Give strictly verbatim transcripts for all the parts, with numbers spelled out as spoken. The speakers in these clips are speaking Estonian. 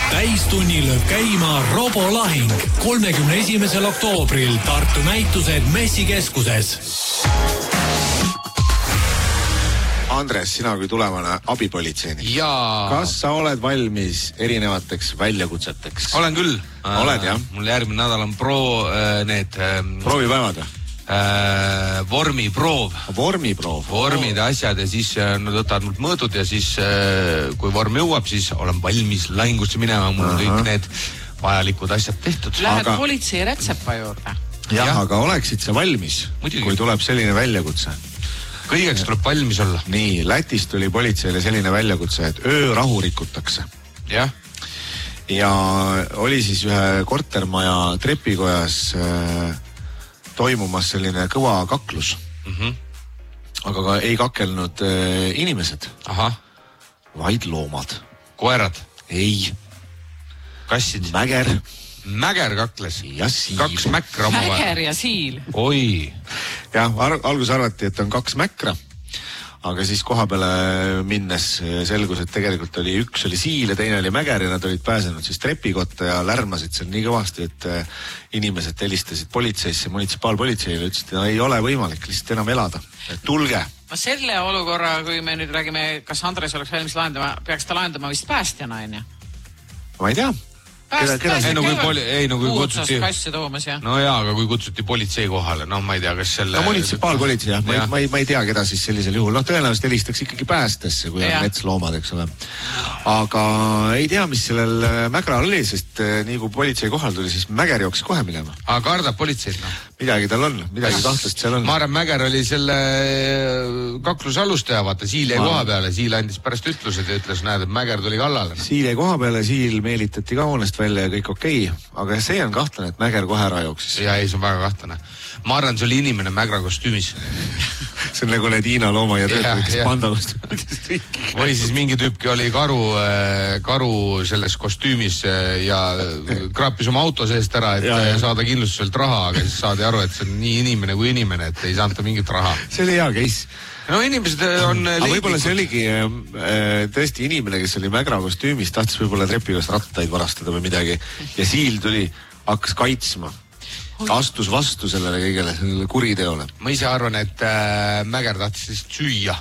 täistunnil lööb käima Robolahing kolmekümne esimesel oktoobril Tartu näitused Messikeskuses. Andres, sina kui tulevane abipolitseinik. Jaa. Kas sa oled valmis erinevateks väljakutseteks? Olen küll. Oled, jah? Mul järgmine nädal on pro, äh, need... Äh, Proovipäevad? Äh, vormiproov. Vormiproov? Vormid ja asjad ja siis äh, nad võtavad mult mõõdud ja siis äh, kui vorm jõuab, siis olen valmis lahingusse minema. Mul on kõik need vajalikud asjad tehtud. Lähed aga... politsei retsepa juurde? Jah, ja. Aga oleksid sa valmis, Muidugi. Kui tuleb selline väljakutse? Kõigeks tuleb valmis olla. Nii, Lätis tuli politseile selline väljakutse, et öörahu rikutakse. Jah. Ja oli siis ühe kortermaja trepikojas äh, toimumas selline kõva kaklus. Mm-hmm. Aga ka ei kakelnud äh, inimesed. Aha. Vaid loomad. Koerad? Ei. Kassid? Mäger. Mäger kakles? Ja siil. Kaks mäkra oma Mäger vaja. Ja siil. Oi. Jah, algus arvati, et on kaks mäkra. Aga siis koha peale minnes selgus, et tegelikult oli üks oli siil ja teine oli mäger ja nad olid pääsenud siis trepikotta ja lärmasid seal nii kõvasti, et inimesed helistasid politseisse, munitsipaalpolitseile, ütlesid, et ei ole võimalik lihtsalt enam elada. Et tulge. No selle olukorra, kui me nüüd räägime, kas Andres oleks valmis lahendama, peaks ta lahendama vist päästjana, on ju? Ma ei tea. Pääst, keda, ei, no kui, poli, ei, no kui kutsuti toomas, ja. no jaa, aga kui kutsuti politsei kohale, noh ma ei tea, kas selle no munitsipaalpolitsei, jah, ma, ja. ma, ei, ma ei tea, keda siis sellisel juhul, noh tõenäoliselt helistaks ikkagi päästesse, kui ja. On metsloomad, eks ole. Aga ei tea, mis sellel mägral oli, sest nii kui politsei kohal tuli, siis Mäger jooksis kohe minema. Aga kardab politseid, noh? Midagi tal on, midagi kahtlast seal on. Ma arvan, Mäger oli selle kakluse alustaja, vaata, Siil jäi koha peale, Siil andis pärast ütlused ja ütles, näed, et Mäger tuli kallale. Siil jäi koha peale, Siil meelitati ka hoonest välja ja kõik okei, okay. Aga see on kahtlane, et Mäger kohe ära jooksis. Ja ei, see on väga kahtlane. Ma arvan, see oli inimene Mägra kostüümis. See on nagu need Hiina looma ja töötavad, kes panda kostüümis. Või siis mingi tüüpki oli karu, karu selles kostüümis ja kraapis oma auto seest ära, et ja, ja. Saada kindlustuselt raha, aga siis saadi aru, et see on nii inimene kui inimene, et ei saanud mingit raha. See oli hea case. No inimesed on... Aga võib-olla see oligi äh, tõesti inimene, kes oli Mägra kostüümis, tahtis võib-olla trepikost rattaid varastada või midagi. Ja Siil tuli, hakkas kaitsma. Astus vastu sellele kõigele, sellele kuriteole. Ma ise arvan, et äh, Mäger tahtis lihtsalt süüa.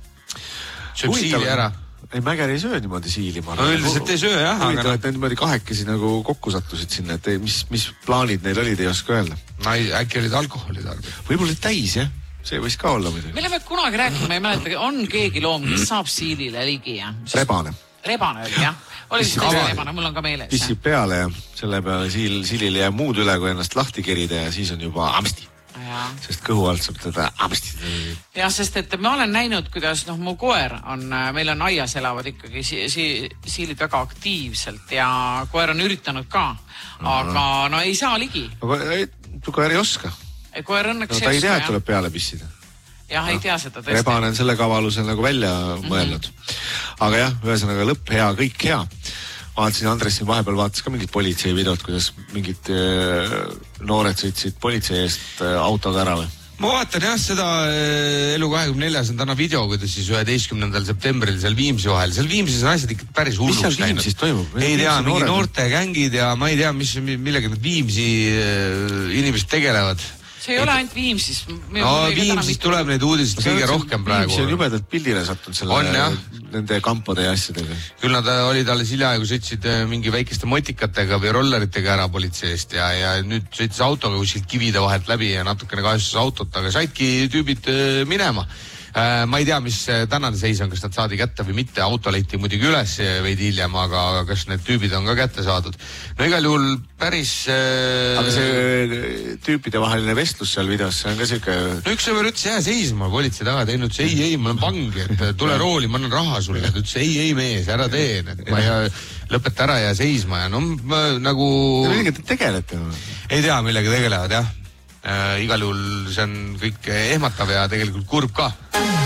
Sööb Siili ära. Ei, Mäger ei söö niimoodi Siili. No üldiselt ei söö, jah. Huvitav, et need niimoodi kahekesi nagu kokku sattusid sinna, et ei, mis, mis plaanid neil olid, ei oska öelda. No, äkki olid alkoholi tarbid. Võib-olla täis, jah. See võis ka olla muidugi. Me oleme kunagi rääkinud, ma ei mäleta, on keegi loom, kes saab Siilile ligi, jah? Rebane. Rebane oli, jah. Oli siis teise rebane, mul on ka meeles. Pissib peale ja selle peale Siil, Siilil jääb muud üle, kui ennast lahti kerida ja siis on juba amsti. Ja. Sest kõhu alt saab teda amsti. Jah, sest et ma olen näinud, kuidas noh, mu koer on, meil on aias elavad ikkagi si, si, Siilid väga aktiivselt ja koer on üritanud ka, aga no ei saa ligi. Aga koer ei oska. Koer õnneks no, ta ei tea, et tuleb peale pissida. Jah, ei tea seda tõesti. Rebane on selle kavaluse nagu välja mm-hmm. mõelnud. Aga jah, ühesõnaga lõpp hea, kõik hea. Vaatasin, Andres siin vahepeal vaatas ka mingid politseivideod, kuidas mingid äh, noored sõitsid politsei eest äh, autoga ära või? Ma vaatan jah seda Elu kahekümne neljas on täna video, kuidas siis üheteistkümnendal septembril seal Viimsi vahel. Seal Viimsis on asjad ikka päris hulluks läinud. Mis seal Viimsis toimub? Ei tea, mingi noorte gängid ja ma ei tea, mis, millega need Viimsi inimesed tegelevad. See ei ole ainult Viimsis. No Viimsis tuleb neid uudiseid kõige rohkem praegu. Viimsi on jubedalt pildile sattunud selle on, nende kampode ja asjadega. Küll nad olid alles hiljaaegu sõitsid mingi väikeste motikatega või rolleritega ära politseist ja, ja nüüd sõitis autoga kuskilt kivide vahelt läbi ja natukene kahjustas autot, aga saidki tüübid minema. Ma ei tea, mis tänane seis on, kas nad saadi kätte või mitte. Auto leiti muidugi üles veidi hiljem, aga kas need tüübid on ka kätte saadud. No igal juhul päris... Aga see tüüpide vaheline vestlus seal videos, see on ka siuke... No üks sõber ütles, jää seisma politsei taga, tein ütles, ei, ei, ma olen pangi, et tule rooli, ma annan raha sulle. Ta ütles, ei, ei mees, ära teen, et ma ei lõpeta ära ja seisma ja no ma, nagu... Millega te tegelete? Ei tea, millega tegelevad, jah. Äh, igal juhul see on kõik ehmatav ja tegelikult kurb ka.